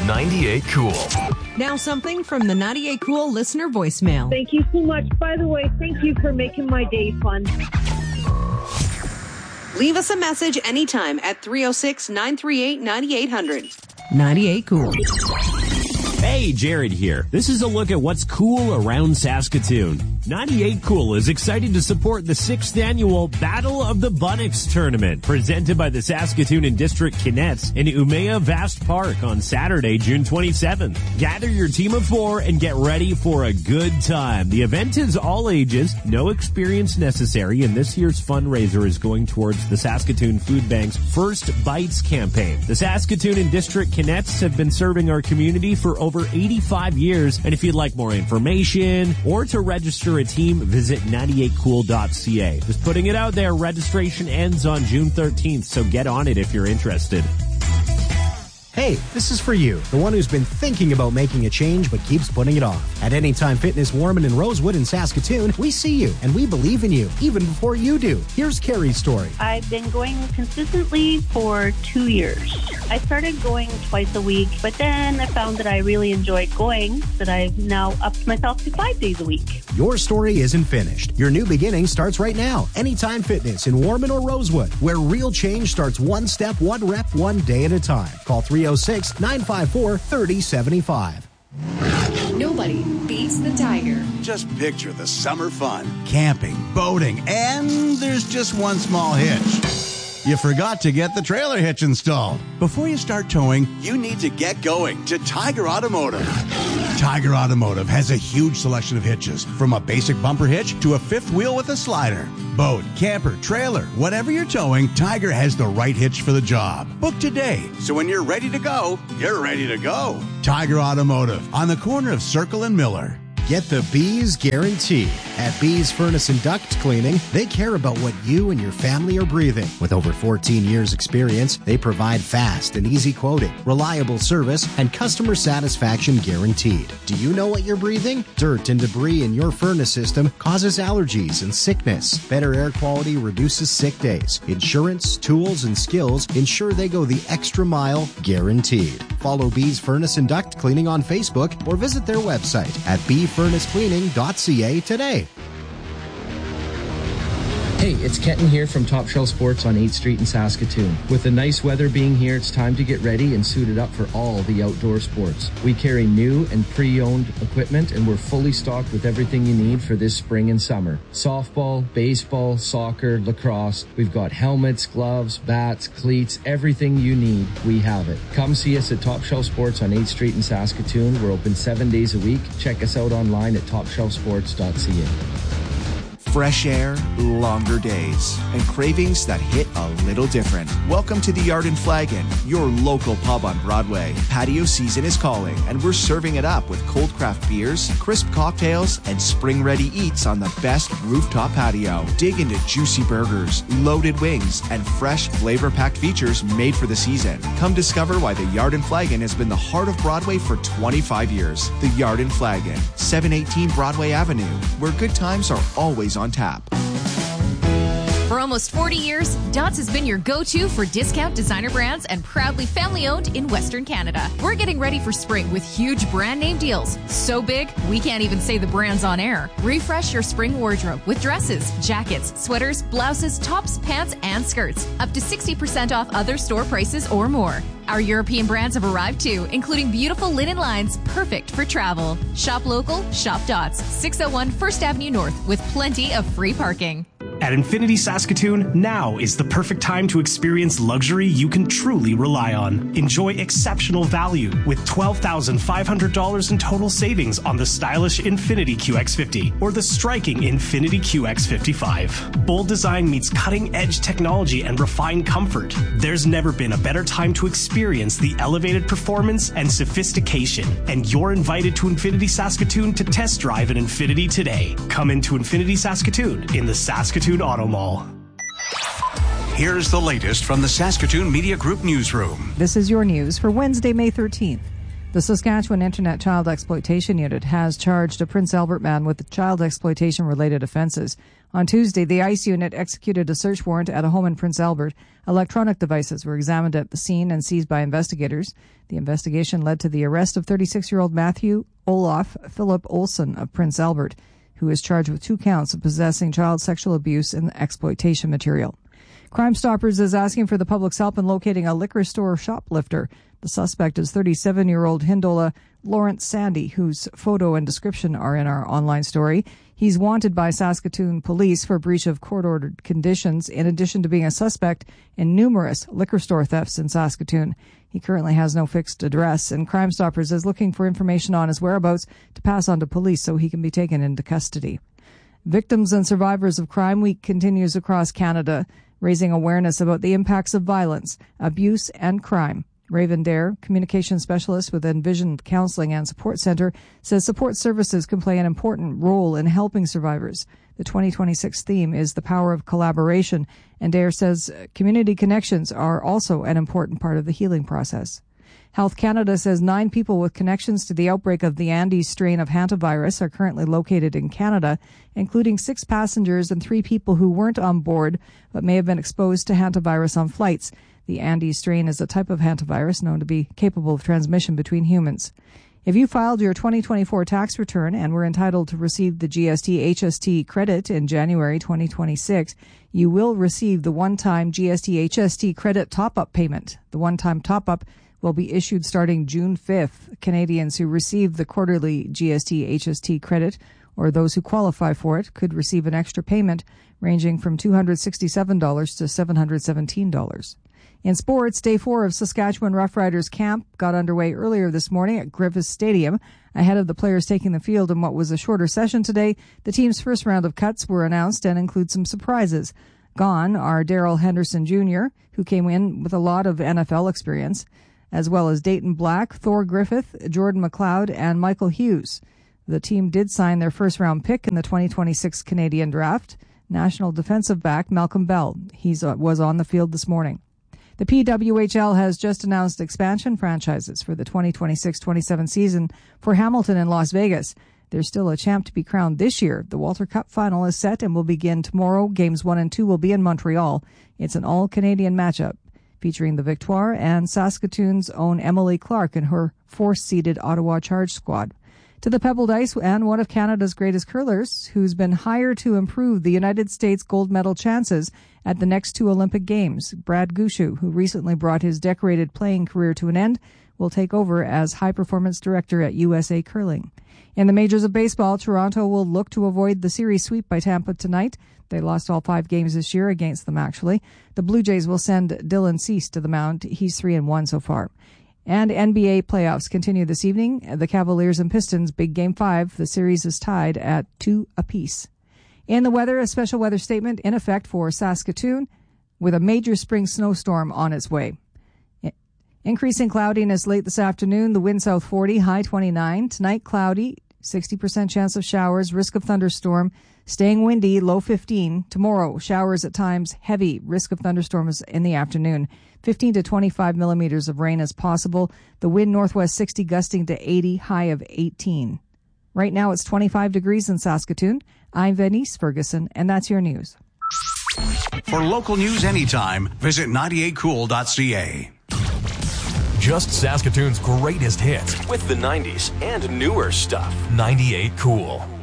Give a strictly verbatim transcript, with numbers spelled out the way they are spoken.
ninety-eight Cool. Now something from the ninety-eight Cool listener voicemail. Thank you so much. By the way, thank you for making my day fun. Leave us a message anytime at three oh six, nine three eight, nine eight hundred. ninety-eight Cool. Hey, Jared here. This is a look at what's cool around Saskatoon. ninety-eight Cool is excited to support the sixth annual Battle of the Bunnocks tournament presented by the Saskatoon and District Kinets in Umeå Vast Park on Saturday, June twenty-seventh. Gather your team of four and get ready for a good time. The event is all ages, no experience necessary, and this year's fundraiser is going towards the Saskatoon Food Bank's First Bites campaign. The Saskatoon and District Kinets have been serving our community for over eighty-five years, and if you'd like more information or to register a team, visit ninety-eight cool dot c a. Just putting it out there, registration ends on June thirteenth, so get on it if you're interested. Hey, this is for you, the one who's been thinking about making a change but keeps putting it off. At Anytime Fitness Warman and Rosewood in Saskatoon, we see you and we believe in you, even before you do. Here's Carrie's story. I've been going consistently for two years. I started going twice a week, but then I found that I really enjoyed going, that I've now upped myself to five days a week. Your story isn't finished. Your new beginning starts right now. Anytime Fitness in Warman or Rosewood, where real change starts one step, one rep, one day at a time. Call three oh six, nine five four, three oh seven five. Nobody beats the Tiger. Just picture the summer fun, camping, boating, and there's just one small hitch. You forgot to get the trailer hitch installed. Before you start towing, you need to get going to Tiger Automotive. Tiger Automotive has a huge selection of hitches, from a basic bumper hitch to a fifth wheel with a slider. Boat, camper, trailer, whatever you're towing, Tiger has the right hitch for the job. Book today, so when you're ready to go, you're ready to go. Tiger Automotive, on the corner of Circle and Miller. Get the Bees guarantee. At Bees Furnace and Duct Cleaning, they care about what you and your family are breathing. With over fourteen years experience, they provide fast and easy quoting, reliable service, and customer satisfaction guaranteed. Do you know what you're breathing? Dirt and debris in your furnace system causes allergies and sickness. Better air quality reduces sick days. Insurance, tools, and skills ensure they go the extra mile, guaranteed. Follow Bees Furnace and Duct Cleaning on Facebook or visit their website at bee furnace cleaning dot c a today. Hey, it's Kenton here from Top Shelf Sports on eighth Street in Saskatoon. With the nice weather being here, it's time to get ready and suited up for all the outdoor sports. We carry new and pre-owned equipment, and we're fully stocked with everything you need for this spring and summer. Softball, baseball, soccer, lacrosse. We've got helmets, gloves, bats, cleats, everything you need, we have it. Come see us at Top Shelf Sports on eighth Street in Saskatoon. We're open seven days a week. Check us out online at top shelf sports dot c a. Fresh air, longer days, and cravings that hit a little different. Welcome to the Yard and Flagon, your local pub on Broadway. Patio season is calling, and we're serving it up with cold craft beers, crisp cocktails, and spring-ready eats on the best rooftop patio. Dig into juicy burgers, loaded wings, and fresh, flavor-packed features made for the season. Come discover why the Yard and Flagon has been the heart of Broadway for twenty-five years. The Yard and Flagon, seven eighteen Broadway Avenue, where good times are always on tap. For almost forty years, Dots has been your go-to for discount designer brands and proudly family-owned in Western Canada. We're getting ready for spring with huge brand name deals. So big, we can't even say the brands on air. Refresh your spring wardrobe with dresses, jackets, sweaters, blouses, tops, pants, and skirts. Up to sixty percent off other store prices or more. Our European brands have arrived too, including beautiful linen lines perfect for travel. Shop local, shop Dots. six oh one First Avenue North with plenty of free parking. At Infinity Saskatoon, now is the perfect time to experience luxury you can truly rely on. Enjoy exceptional value with twelve thousand five hundred dollars in total savings on the stylish Infinity Q X fifty or the striking Infinity Q X fifty-five. Bold design meets cutting-edge technology and refined comfort. There's never been a better time to experience the elevated performance and sophistication. And you're invited to Infinity Saskatoon to test drive an Infinity today. Come into Infinity Saskatoon in the Saskatoon Auto Mall. Here's the latest from the Saskatoon Media Group newsroom. This is your news for Wednesday, May thirteenth. The Saskatchewan Internet Child Exploitation Unit has charged a Prince Albert man with child exploitation-related offences. On Tuesday, the ICE unit executed a search warrant at a home in Prince Albert. Electronic devices were examined at the scene and seized by investigators. The investigation led to the arrest of thirty-six-year-old Matthew Olaf Philip Olson of Prince Albert, who is charged with two counts of possessing child sexual abuse and exploitation material. Crime Stoppers is asking for the public's help in locating a liquor store shoplifter. The suspect is thirty-seven-year-old Hindola Lawrence Sandy, whose photo and description are in our online story. He's wanted by Saskatoon police for breach of court-ordered conditions, in addition to being a suspect in numerous liquor store thefts in Saskatoon. He currently has no fixed address, and Crime Stoppers is looking for information on his whereabouts to pass on to police so he can be taken into custody. Victims and Survivors of Crime Week continues across Canada, raising awareness about the impacts of violence, abuse, and crime. Raven Dare, communication specialist with Envision Counseling and Support Centre, says support services can play an important role in helping survivors. The twenty twenty-six theme is the power of collaboration, and Dare says community connections are also an important part of the healing process. Health Canada says nine people with connections to the outbreak of the Andes strain of hantavirus are currently located in Canada, including six passengers and three people who weren't on board but may have been exposed to hantavirus on flights. The Andes strain is a type of hantavirus known to be capable of transmission between humans. If you filed your twenty twenty-four tax return and were entitled to receive the G S T H S T credit in January twenty twenty-six, you will receive the one-time G S T H S T credit top-up payment. The one-time top-up will be issued starting June fifth. Canadians who receive the quarterly G S T H S T credit, or those who qualify for it, could receive an extra payment ranging from two hundred sixty-seven dollars to seven hundred seventeen dollars. In sports, day four of Saskatchewan Roughriders camp got underway earlier this morning at Griffith Stadium. Ahead of the players taking the field in what was a shorter session today, the team's first round of cuts were announced and include some surprises. Gone are Darrell Henderson Junior, who came in with a lot of N F L experience, as well as Dayton Black, Thor Griffith, Jordan McLeod, and Michael Hughes. The team did sign their first round pick in the twenty twenty-six Canadian draft, national defensive back Malcolm Bell. He uh, was on the field this morning. The P W H L has just announced expansion franchises for the twenty twenty-six twenty-seven season for Hamilton and Las Vegas. There's still a champ to be crowned this year. The Walter Cup final is set and will begin tomorrow. Games one and two will be in Montreal. It's an all-Canadian matchup featuring the Victoire and Saskatoon's own Emily Clark and her fourth-seeded Ottawa Charge squad. To the pebbled ice and one of Canada's greatest curlers, who's been hired to improve the United States gold medal chances at the next two Olympic Games. Brad Gushu, who recently brought his decorated playing career to an end, will take over as high-performance director at U S A Curling. In the majors of baseball, Toronto will look to avoid the series sweep by Tampa tonight. They lost all five games this year against them, actually. The Blue Jays will send Dylan Cease to the mound. He's three and one so far. And N B A playoffs continue this evening. The Cavaliers and Pistons, big game five. The series is tied at two apiece. In the weather, a special weather statement in effect for Saskatoon with a major spring snowstorm on its way. Increasing cloudiness late this afternoon. The wind south forty, high twenty-nine. Tonight, cloudy, sixty percent chance of showers, risk of thunderstorm. Staying windy, low fifteen. Tomorrow, showers at times, heavy, risk of thunderstorms in the afternoon. fifteen to twenty-five millimeters of rain is possible. The wind northwest sixty, gusting to eighty, high of eighteen. Right now it's twenty-five degrees in Saskatoon. I'm Venice Ferguson, and that's your news. For local news anytime, visit ninety-eight cool dot c a. Just Saskatoon's greatest hits with the nineties and newer stuff. ninety-eight Cool.